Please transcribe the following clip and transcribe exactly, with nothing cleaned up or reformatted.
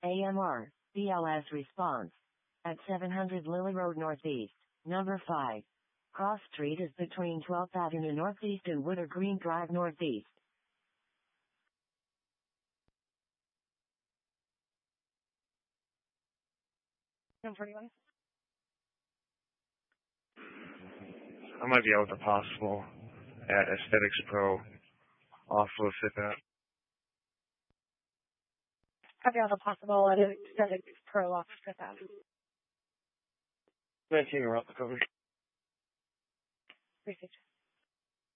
A M R, B L S response. At seven hundred Lily Road Northeast, number five. Cross Street is between twelfth Avenue Northeast and Woodard Green Drive Northeast. Number forty-one. I might be out with the possible at Aesthetics Pro off of Fifth Ave. Copy all the possible at Aesthetics Pro off of Fifth Avenue. nineteen around the cover. Appreciate you.